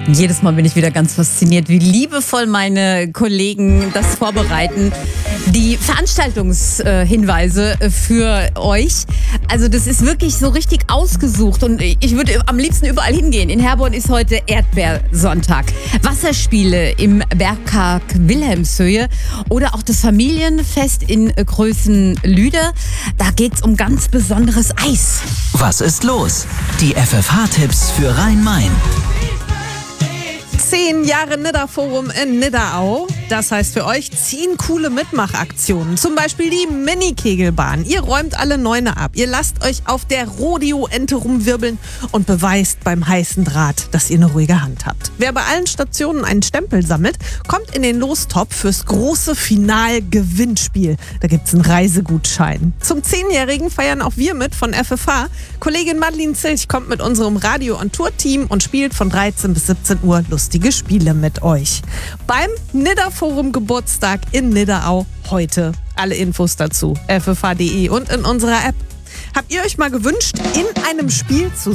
Jedes Mal bin ich wieder ganz fasziniert, wie liebevoll meine Kollegen das vorbereiten. Die Veranstaltungshinweise für euch. Also das ist wirklich so richtig ausgesucht und ich würde am liebsten überall hingehen. In Herborn ist heute Erdbeersonntag. Wasserspiele im Bergpark Wilhelmshöhe oder auch das Familienfest in Größenlüde. Da geht's um ganz besonderes Eis. Was ist los? Die FFH-Tipps für Rhein-Main. 10 Jahre Nidda-Forum in Niddaau. Das heißt für euch 10 coole Mitmachaktionen. Zum Beispiel die Mini-Kegelbahn. Ihr räumt alle Neuner ab. Ihr lasst euch auf der Rodeo-Ente rumwirbeln und beweist beim heißen Draht, dass ihr eine ruhige Hand habt. Wer bei allen Stationen einen Stempel sammelt, kommt in den Lostopf fürs große Final-Gewinnspiel. Da gibt's einen Reisegutschein. Zum 10-Jährigen feiern auch wir mit von FFH. Kollegin Madeline Zilch kommt mit unserem Radio- und Tour-Team und spielt von 13 bis 17 Uhr lustige Spiele mit euch. Beim Nidda-Forum Geburtstag in Niddaau heute. Alle Infos dazu ffh.de und in unserer App. Habt ihr euch mal gewünscht, in einem Spiel zu